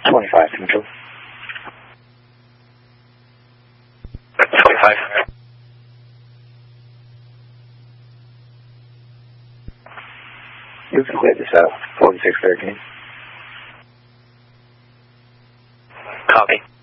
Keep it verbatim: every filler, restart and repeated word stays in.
twenty-five, Central. twenty-five. You can clear this out. forty-six thirteen. Copy.